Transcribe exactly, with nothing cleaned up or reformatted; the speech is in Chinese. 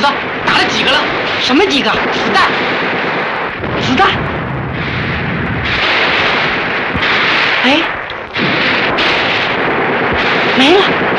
子打了几个了？ 什么几个？ 子弹。 子弹。哎，没了。